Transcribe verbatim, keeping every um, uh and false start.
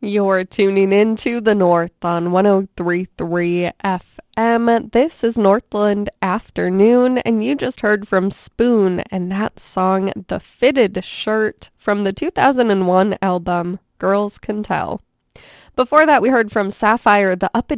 You're tuning into the North on one oh three point three F M. This is Northland Afternoon, and you just heard from Spoon and that song, The Fitted Shirt, from the two thousand one album, Girls Can Tell. Before that, we heard from Sapphire, The Uppity